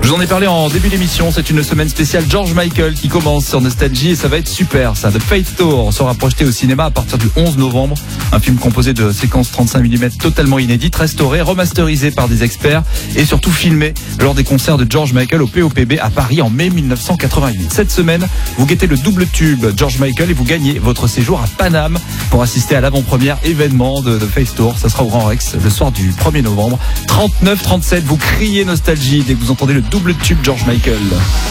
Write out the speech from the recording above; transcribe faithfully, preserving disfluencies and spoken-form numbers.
Je vous en ai parlé en début d'émission, c'est une semaine spéciale George Michael qui commence sur Nostalgie et ça va être super ça. The Faith Tour sera projeté au cinéma à partir du onze novembre. Un film composé de séquences trente-cinq millimètres totalement inédites, restaurées, remasterisées par des experts et surtout filmées lors des concerts de George Michael au P O P B à Paris en mai mille neuf cent quatre-vingt-huit. Cette semaine, vous guettez le double tube George Michael et vous gagnez votre séjour à Paname pour assister à l'avant-première événement de The Faith Tour. Ça sera au Grand Rex le soir du premier novembre. trente-neuf trente-sept, vous criez Nostalgie dès que vous entendez le double tube George Michael.